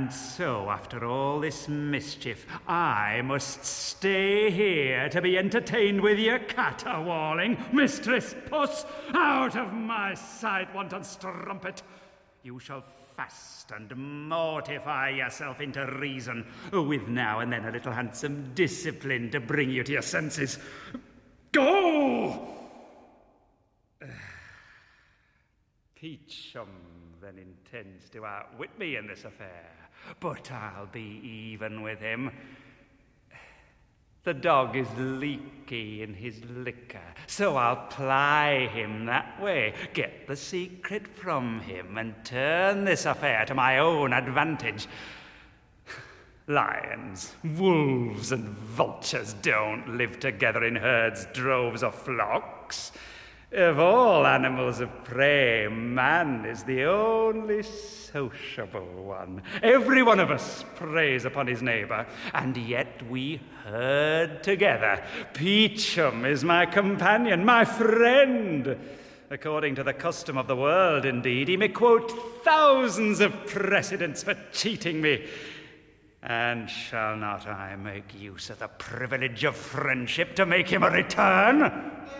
And so, after all this mischief, I must stay here to be entertained with your caterwauling, Mistress Puss! Out of my sight, wanton strumpet! You shall fast and mortify yourself into reason, with now and then a little handsome discipline to bring you to your senses. Go! Peachum then intends to outwit me in this affair, but I'll be even with him. The dog is leaky in his liquor, so I'll ply him that way, get the secret from him, and turn this affair to my own advantage. Lions, wolves, and vultures don't live together in herds, droves, or flocks. Of all animals of prey, man is the only sociable one. Every one of us preys upon his neighbor, and yet we herd together. Peachum is my companion, my friend. According to the custom of the world, indeed, he may quote thousands of precedents for cheating me. And shall not I make use of the privilege of friendship to make him a return?